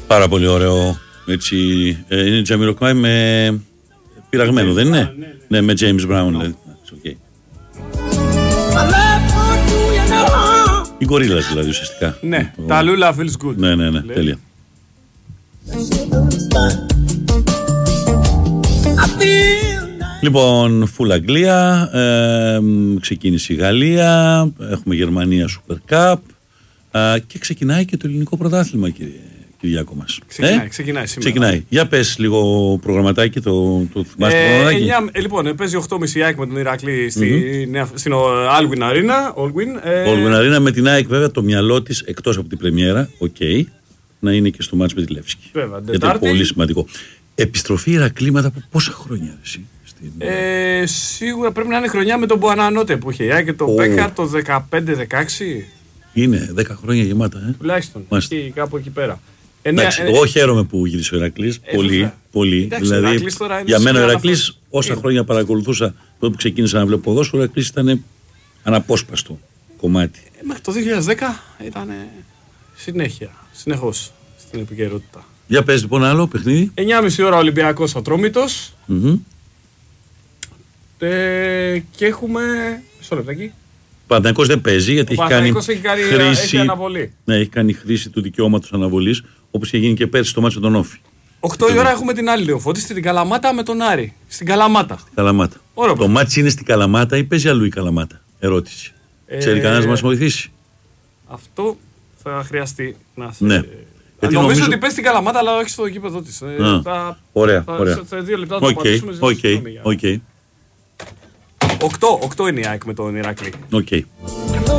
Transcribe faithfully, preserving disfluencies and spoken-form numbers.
Πάρα πολύ ωραίο. Έτσι, ε, είναι Jamiroquai με πειραγμένο, δεν είναι? Ναι, ναι, με James Brown. Ναι. Okay. Οι Gorillaz δηλαδή ουσιαστικά. Ναι, το... τα Lula feels good. Ναι, ναι, ναι, λέει. Τέλεια. Λοιπόν, φουλ Αγγλία, ε, ξεκίνησε η Γαλλία, έχουμε Γερμανία Super Cup ε, και ξεκινάει και το ελληνικό πρωτάθλημα, κύριε Κυριάκο μας. Ξεκινάει, ε? ξεκινάει σήμερα. Ξεκινάει. Για πες λίγο προγραμματάκι, το, το θυμάσαι ε, το προγραμματάκι. εννιά, λοιπόν, παίζει οκτώ και μισή ΑΕΚ με τον Ηρακλή στη, mm-hmm. στην Alwyn Arena. Alwyn, ε... Alwyn Arena με την ΑΕΚ βέβαια το μυαλό της εκτός από την πρεμιέρα, οκ, okay, να είναι και στο μάτς με τη Λεύσκη. Βέβαια, γιατί είναι πολύ σημαντικό. Επιστροφή Ηρακλή μετά από πόσα χρόνια εσύ? Ε, σίγουρα πρέπει να είναι χρονιά με τον Μπουανανότε που είχε η και το oh. Πέκαρ το δεκαπέντε δεκαέξι. Είναι δέκα χρόνια γεμάτα, ε. Τουλάχιστον. Εκεί, κάπου εκεί πέρα. Εντάξει, εγώ χαίρομαι που γύρισε ο Ηρακλής. Ε, πολύ, ε, πολύ. Εντάξει, δηλαδή, για μένα ο Ηρακλής, όσα είναι. χρόνια παρακολουθούσα τότε που ξεκίνησα να βλέπω ποδόσφαιρο, ο Ηρακλής ήταν αναπόσπαστο κομμάτι. Ε, μέχρι το δύο χιλιάδες δέκα ήταν συνέχεια, συνεχώς στην επικαιρότητα. Για πες λοιπόν άλλο παιχνίδι. εννιά και μισή ώρα Ολυμπιακός Ατρόμητος. Mm-hmm. Ε, και έχουμε. Μισό λεπτάκι. Ο Παναθηναϊκός δεν παίζει γιατί έχει κάνει, έχει κάνει χρήση. Έχει αναβολή. Ναι, έχει κάνει χρήση του δικαιώματος αναβολής όπως είχε γίνει και πέρσι στο μάτσο τον Όφη. οκτώ η ώρα έχουμε την άλλη Λεωφώτη στην Καλαμάτα με τον Άρη. Στην Καλαμάτα. Καλαμάτα. Ωραία, το μάτσο είναι στην Καλαμάτα ή παίζει αλλού η Καλαμάτα? Ερώτηση. Ε, Ξέρει κανένας να μας βοηθήσει? Αυτό θα χρειαστεί να σε. Ναι. Νομίζω, νομίζω ότι παίζει στην Καλαμάτα, αλλά όχι στο γήπεδο της. Ε, θα... Ωραία, θα... ωραία. Σε δύο λεπτά θα το απαντήσουμε. Οκ, οκ. οκτώ, οκτώ είναι η ΑΕΚ με τον Ηρακλή. Οκ.